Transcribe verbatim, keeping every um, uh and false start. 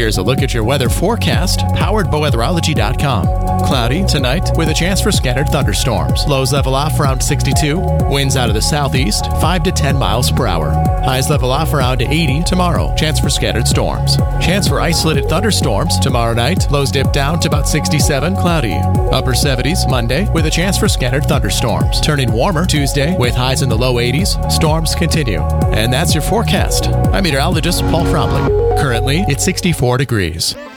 Here's a look at your weather forecast, powered by weatherology dot com. Cloudy tonight with a chance for scattered thunderstorms. Lows level off around sixty-two. Winds out of the southeast, five to ten miles per hour. Highs level off around eighty tomorrow. Chance for scattered storms. Chance for isolated thunderstorms tomorrow night. Lows dip down to about sixty-seven. Cloudy. Upper seventies Monday with a chance for scattered thunderstorms. Turning warmer Tuesday with highs in the low eighties. Storms continue. And that's your forecast. I'm meteorologist Paul Fromling. Currently, it's sixty-four degrees.